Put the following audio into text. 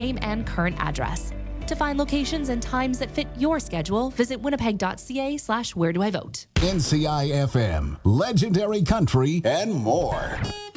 name and current address. To find locations and times that fit your schedule, visit winnipeg.ca/where do I vote. NCI FM, legendary country, and more.